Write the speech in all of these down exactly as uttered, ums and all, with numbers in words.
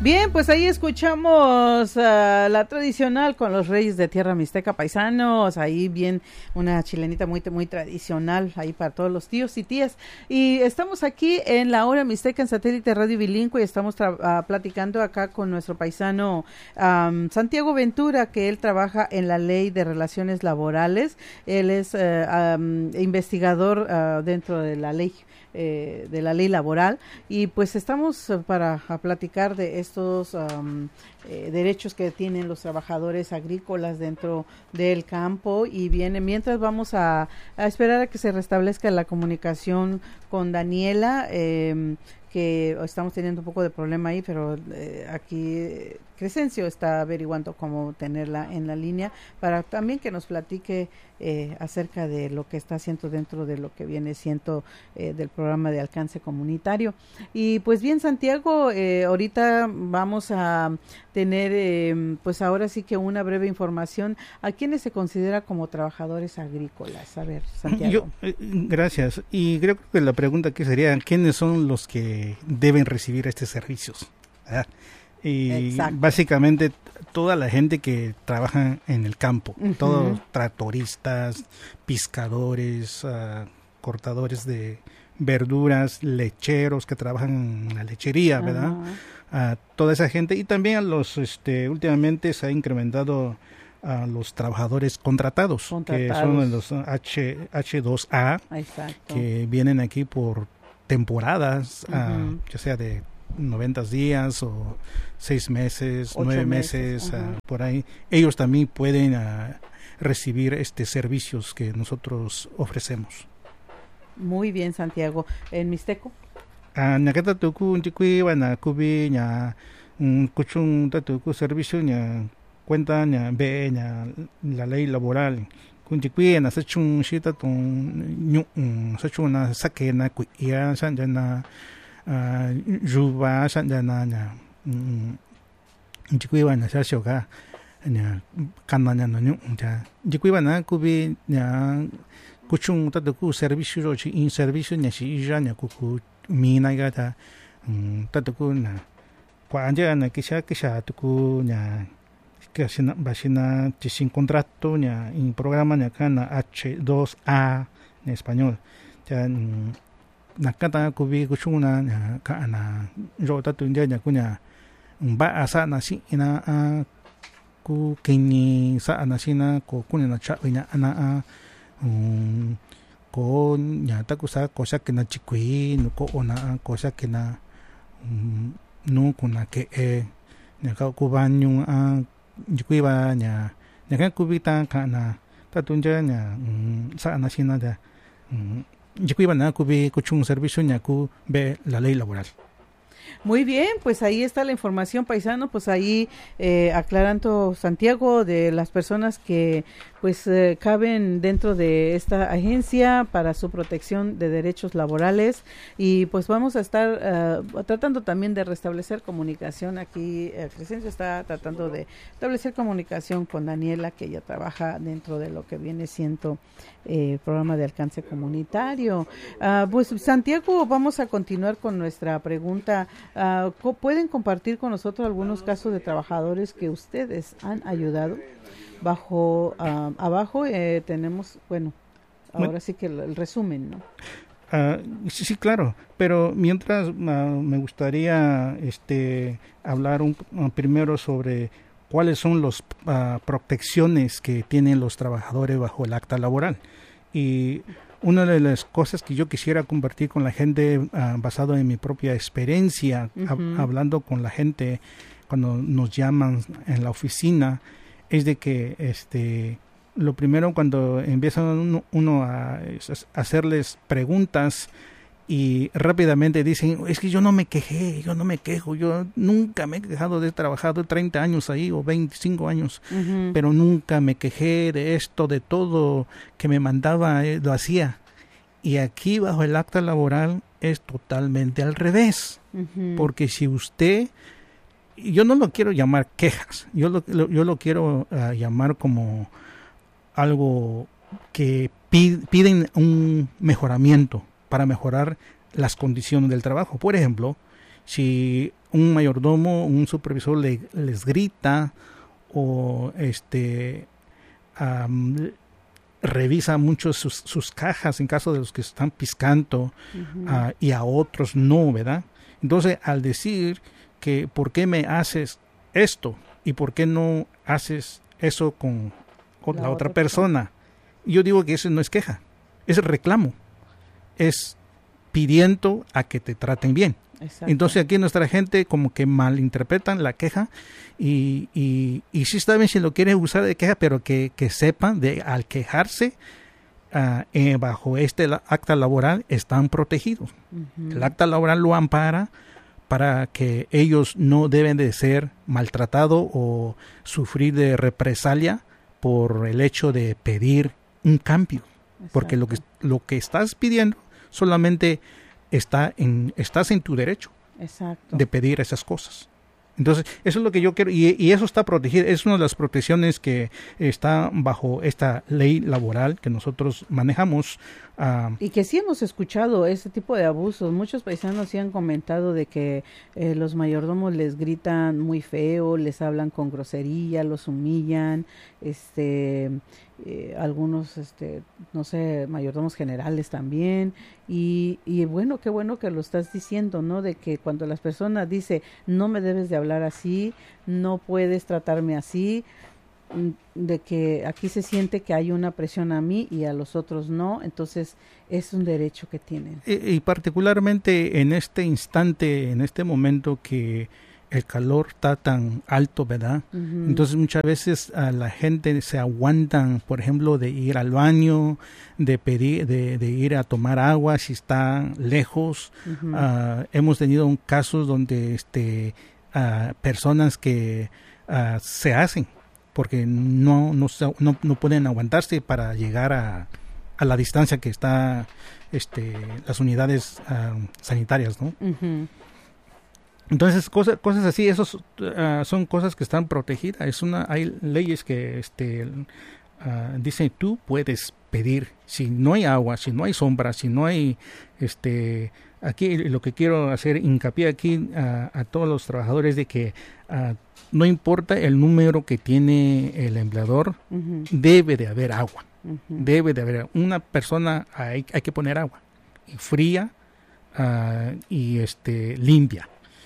Bien, pues ahí escuchamos uh, la tradicional con los Reyes de Tierra Mixteca, paisanos, ahí bien una chilenita muy muy tradicional ahí para todos los tíos y tías. Y estamos aquí en la Hora Mixteca en Satélite Radio Bilingüe y estamos uh, platicando acá con nuestro paisano um, Santiago Ventura, que él trabaja en la Ley de Relaciones Laborales. Él es uh, um, investigador uh, dentro de la ley. Eh, de la ley laboral y pues estamos uh, para a platicar de estos um, eh, derechos que tienen los trabajadores agrícolas dentro del campo y viene mientras vamos a, a esperar a que se restablezca la comunicación con Daniela, eh, que estamos teniendo un poco de problema ahí, pero eh, aquí Crescencio está averiguando cómo tenerla en la línea para también que nos platique eh, acerca de lo que está haciendo dentro de lo que viene siendo eh, del programa de alcance comunitario. Y pues bien, Santiago, eh, ahorita vamos a tener eh, pues ahora sí que una breve información a quienes se considera como trabajadores agrícolas. A ver, Santiago. Yo, eh, gracias. Y creo que la pregunta aquí sería, ¿quiénes son los que deben recibir estos servicios? ¿Verdad? Y Exacto. Básicamente toda la gente que trabaja en el campo, uh-huh. Todos tractoristas, pescadores, uh, cortadores de verduras, lecheros que trabajan en la lechería, ¿verdad? Uh-huh. Uh, toda esa gente y también a los, este, últimamente se ha incrementado a los trabajadores contratados, contratados. Que son los H, H dos A, Exacto. Que vienen aquí por temporadas, uh-huh. uh, ya sea de noventa días o seis meses, Ocho nueve meses, meses uh-huh. uh, por ahí. Ellos también pueden uh, recibir este servicios que nosotros ofrecemos. Muy bien, Santiago. ¿En Mixteco? Ah, nakata tuku ntikui wana kubi nya kuchung tatuku servicio nya cuenta nya be nya la ley laboral. Kuntikui na sachung shita ton nyu sachuna sakena kuia sanjana juba sanjana nya ntikui wana sashoga nya kananya no nyu ja ntikui wana kubi nya kuchung tatuku servicio ro chi in servicio nya shi ja nya kuku mina gata tatuku na kwanja na kisha kisha tuku nya kasina basina sin contrato nya en programa nya kana H dos A en español ya nakata kubi kuchuna nya kana ro tatu nya kunya ba asa na si ina a ku kini sa na sina ko kunya na cha ina ana um ko nya takusa cosa que na chikui no ko ona cosa que na um, no kuna ke e nya ka ku banyu a chikui ba nya nya ka kubita kana tatunja nya um, sa na sina da um, chikui ba na kubi kuchung servicio nya ku be la ley laboral. Muy bien, pues ahí está la información, paisano, pues ahí eh, aclarando Santiago de las personas que pues eh, caben dentro de esta agencia para su protección de derechos laborales y pues vamos a estar uh, tratando también de restablecer comunicación aquí, el Crescencio está tratando de establecer comunicación con Daniela, que ella trabaja dentro de lo que viene siendo eh, programa de alcance comunitario. Uh, pues Santiago, vamos a continuar con nuestra pregunta. Uh, ¿Pueden compartir con nosotros algunos casos de trabajadores que ustedes han ayudado? Bajo, uh, abajo eh, tenemos, bueno, ahora bueno, sí que el, el resumen, ¿no? Uh, sí, sí, claro, pero mientras uh, me gustaría este, hablar un, uh, primero sobre cuáles son las uh, protecciones que tienen los trabajadores bajo el acta laboral. Y una de las cosas que yo quisiera compartir con la gente, uh, basado en mi propia experiencia, uh-huh. hab- hablando con la gente cuando nos llaman en la oficina, es de que este lo primero cuando empieza uno, uno a, a hacerles preguntas y rápidamente dicen, es que yo no me quejé, yo no me quejo, yo nunca me he quejado de trabajar treinta años ahí o veinticinco años, uh-huh. pero nunca me quejé de esto, de todo que me mandaba, eh, lo hacía. Y aquí bajo el acta laboral es totalmente al revés, uh-huh. porque si usted, yo no lo quiero llamar quejas, yo lo, lo, yo lo quiero uh, llamar como algo que pid, piden un mejoramiento para mejorar las condiciones del trabajo. Por ejemplo, Si un mayordomo, un supervisor le, les grita o este um, revisa mucho sus, sus cajas en caso de los que están piscando, uh-huh. uh, y a otros no, ¿verdad? Entonces, al decir que ¿por qué me haces esto? ¿Y por qué no haces eso con, con la, la otra, otra persona? persona? Yo digo que eso no es queja, es reclamo, es pidiendo a que te traten bien. Exacto. Entonces aquí nuestra gente como que malinterpretan la queja y, y, y sí está bien si lo quieren usar de queja, pero que, que sepan de al quejarse uh, eh, bajo este la, acta laboral están protegidos. Uh-huh. El acta laboral lo ampara para que ellos no deben de ser maltratados o sufrir de represalia por el hecho de pedir un cambio. Exacto. Porque lo que, lo que estás pidiendo solamente está en, estás en tu derecho. Exacto. De pedir esas cosas. Entonces, eso es lo que yo quiero, y, y eso está protegido, es una de las protecciones que está bajo esta ley laboral que nosotros manejamos. Uh, y que sí hemos escuchado ese tipo de abusos. Muchos paisanos sí han comentado de que eh, los mayordomos les gritan muy feo, les hablan con grosería, los humillan, este, eh, algunos, este, no sé, mayordomos generales también. Y, y bueno, qué bueno que lo estás diciendo, ¿no? De que cuando las personas dicen, no me debes de hablar así, no puedes tratarme así, de que aquí se siente que hay una presión a mí y a los otros no, entonces es un derecho que tienen. Y, y particularmente en este instante, en este momento que el calor está tan alto, ¿verdad? Uh-huh. Entonces muchas veces a la gente se aguantan, por ejemplo, de ir al baño, de pedir, de, de ir a tomar agua si está lejos. Uh-huh. Uh, hemos tenido un casos donde este uh, personas que uh, se hacen porque no, no no no pueden aguantarse para llegar a, a la distancia que está este las unidades uh, sanitarias, ¿no? Uh-huh. Entonces cosas cosas así, esos uh, son cosas que están protegidas. Es una hay leyes que este uh, dicen tú puedes pedir si no hay agua, si no hay sombra, si no hay este aquí lo que quiero hacer hincapié aquí uh, a todos los trabajadores de que uh, no importa el número que tiene el empleador, uh-huh. debe de haber agua. Uh-huh. Debe de haber una persona, hay, hay que poner agua y fría uh, y este limpia.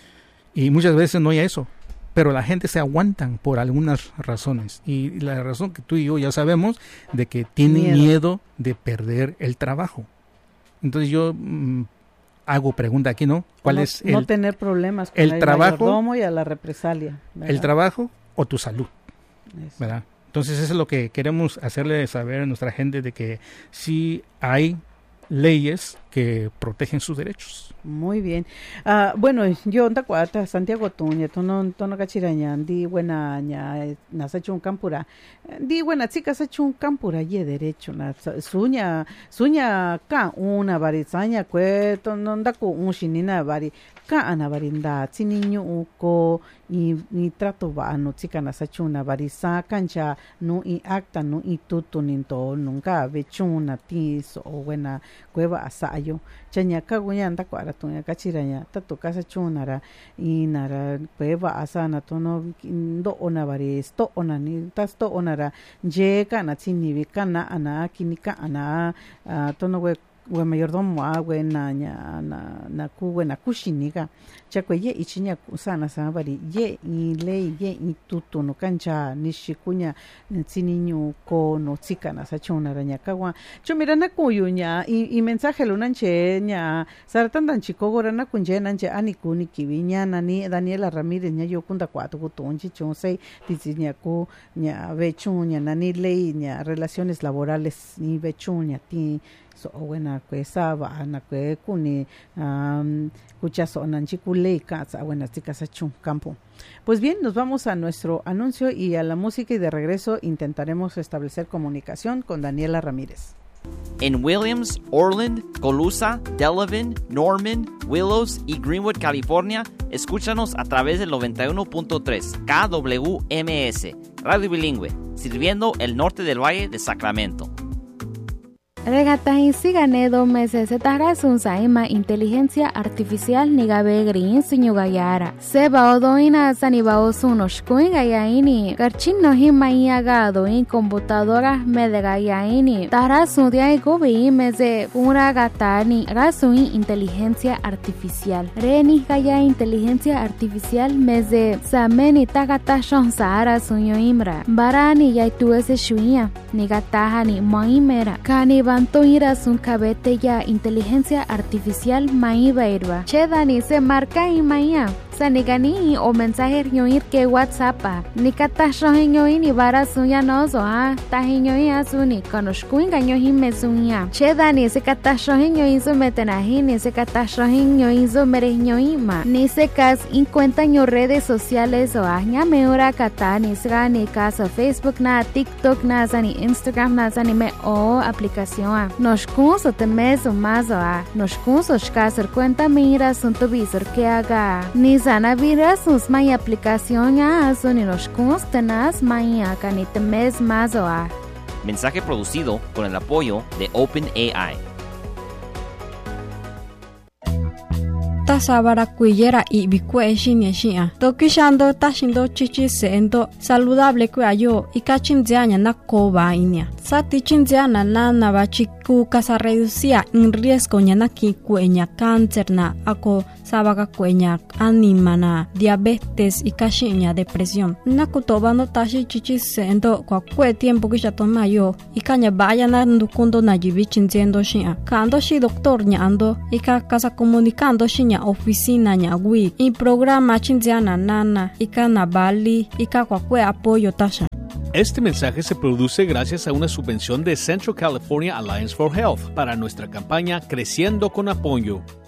Y muchas veces no hay eso, pero la gente se aguantan por algunas razones. Y la razón que tú y yo ya sabemos de que tienen miedo, miedo de perder el trabajo. Entonces yo mm, hago pregunta aquí, ¿no? ¿Cuál no, es el, no tener problemas con el, el trabajo, mayordomo y a la represalia, ¿verdad? El trabajo o tu salud, eso. ¿verdad? Entonces eso es lo que queremos hacerle saber a nuestra gente, de que sí hay leyes que protegen sus derechos. Muy bien. Uh, bueno, yo onda cuata Santiago Tuña, tono tono cachiraña, di buena ña nasachun campura. Di buena chica sachun campura ye derecho na suña suña ka una varizaña kue tono ndaku un shinina vari ka ana varinda chiniño uko y ni trato va no chica nasachuna varisa cancha no i acta no i tutu ninto nunca vechuna tiso o buena cueva asayo chaña kaguña anda cuara tuña cachiraña tatu casa chunara y nara cueva asana tono do ona vari sto ona ni tasto onara llega na chinivi kana ana kinika ana uh, tono we we mayordomo agwe na nya na na kuwe na kushiniga chakwe ye ichinya sana sana bari ye i le ye i tutu no cancha nishikunya tsininyu ko no tsika na sachona ranya kawa chumira na kuyunya i, i mensaje lunanche nya saratandan chikogora na kunje nanche ani kuni kivinya nani Daniela Ramírez nya yokunda kwatu kutonchi chonsei tizinya ku nya vechunya nani ley nya relaciones laborales ni vechunya ti so buena cuesa va na que kuni um, cuchaso nanchikule casa buena chicas achun campo. Pues bien, nos vamos a nuestro anuncio y a la música, y de regreso intentaremos establecer comunicación con Daniela Ramírez. En Williams, Orland, Colusa, Delavan, Norman, Willows y Greenwood, California, escúchanos a través del noventa y uno punto tres K W M S, radio bilingüe, sirviendo el norte del Valle de Sacramento. Regatahin sigane do meses setarasun saima inteligencia artificial nigabe green sunyugayara. Seba odoina sanibao sunoshkuin gayaini. Garchin no himayagado in computadora medegayaini. Tarasun de gobi meze pura gatani. Rasuin inteligencia artificial. Reni gaya inteligencia artificial meze sameni tagata shonsara sunyo imra. Barani yaituese shuia. Nigataha ni moimera. Kani banto ira sun cabete ya inteligencia artificial maiba. Chedani se marca y maya. Sanigani o mensaje ñoir que WhatsApp ni kata shohinyoin ni bara suya nozo ah tahinyoin asuni konoshkuin ganyohin mesunya chedani se kata shohinyoin so metenahin ni se kata shohinyoin so mereñoin ma ni se kas in cuenta en redes sociales o ah ñame ora kata ni se ni caso Facebook na TikTok na sani Instagram na sani me o aplicación ah nos kunso te meso más ah nos kunso shkasar cuenta mira sun tu visor que haga ni sana viras sus mai aplicación ya son los constenas mai canite mes más o a. Mensaje producido con el apoyo de OpenAI. Tasabara kuyera y bikue shinya shia. Tokishando tashindo chichi seendo saludable kuayo y kachinzianya na koba inia. Sati chinziana na na bachiku casa reducía en riesgo ñana ki kuenya cáncer na ako sabaga kuenya anima na diabetes y kashinya depresión. Na kutobando tashi chichi seendo kwa kue tiempo kisha tomayo y kanya vaya na ndukundo na jibi chinziendo shia. Kando shi doctor ñando y ka casa comunicando shinya oficina ñagui y programa chinziana nana y kana bali y ka kwa kue apoyo tasha. Este mensaje se produce gracias a una subvención de Central California Alliance for Health para nuestra campaña Creciendo con Apoyo.